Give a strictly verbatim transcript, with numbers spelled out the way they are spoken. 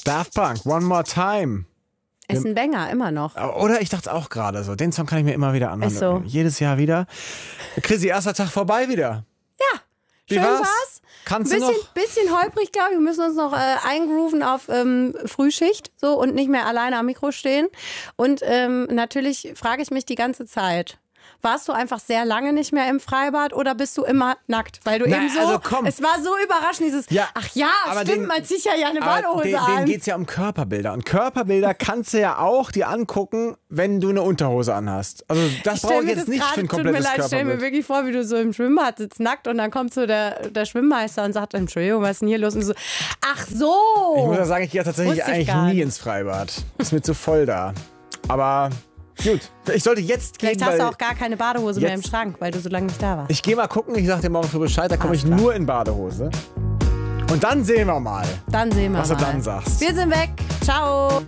Daft Punk, One More Time. Ist ein Banger, immer noch. Oder ich dachte auch gerade so, den Song kann ich mir immer wieder anhören. Ist so. Jedes Jahr wieder. Chrissy, erster Tag vorbei wieder. Ja, Wie schön war's? war's. Kannst bisschen, du noch? bisschen holprig, glaube ich. Wir müssen uns noch äh, eingrooven auf ähm, Frühschicht so und nicht mehr alleine am Mikro stehen. Und ähm, natürlich frage ich mich die ganze Zeit, warst du einfach sehr lange nicht mehr im Freibad oder bist du immer nackt? Weil du Na, eben so, also komm. es war so überraschend, dieses, Ja, ach ja, aber stimmt, den- man zieht ja, ja eine Aber Badehose den, an. denen geht es ja um Körperbilder. Und Körperbilder kannst du ja auch dir angucken, wenn du eine Unterhose anhast. Also das stell brauche ich mir jetzt das nicht grad- für ein Tut mir komplettes leid, stell mir Körperbild. wirklich vor, wie du so im Schwimmbad sitzt, nackt und dann kommt so der, der Schwimmmeister und sagt, Entschuldigung, was ist denn hier los? Und so, ach so. Ich muss ja sagen, ich gehe ja tatsächlich Wusste ich eigentlich gar nie nicht. ins Freibad. Ist mir zu voll da. Aber gut, ich sollte jetzt gehen, Vielleicht hast weil du auch gar keine Badehose mehr im jetzt- Schrank, weil du so lange nicht da warst. ich gehe mal gucken, ich sag dir morgen früh Bescheid, da komme Alles ich klar. nur in Badehose. Und dann sehen wir mal, Dann sehen wir was du mal. dann sagst. Wir sind weg. Ciao.